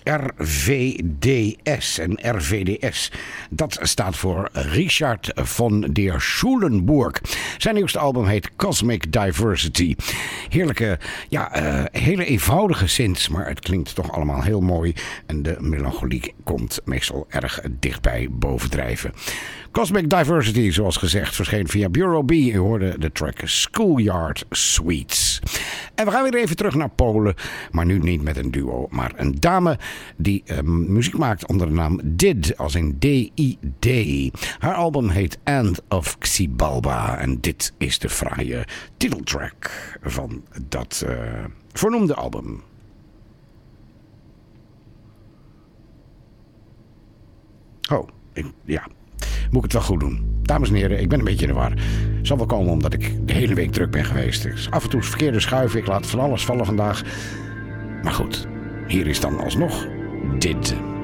RVDS. En RVDS, dat staat voor Richard von der Schulenburg. Zijn nieuwste album heet Cosmic Diversity. Heerlijke, hele eenvoudige synths, maar het klinkt toch allemaal heel mooi. En de melancholie komt meestal erg dichtbij bovendrijven. Cosmic Diversity, zoals gezegd, verscheen via Bureau B. U hoorde de track Schoolyard Suites. En we gaan weer even terug naar Polen, maar nu niet met een duo, maar een dame die muziek maakt onder de naam Did, als in D-I-D. Haar album heet End of Xibalba en dit is de fraaie titeltrack van dat voornoemde album. Moet ik het wel goed doen. Dames en heren, ik ben een beetje in de war. Zal wel komen omdat ik de hele week druk ben geweest. Dus af en toe verkeerde schuiven. Ik laat van alles vallen vandaag. Maar goed, hier is dan alsnog dit.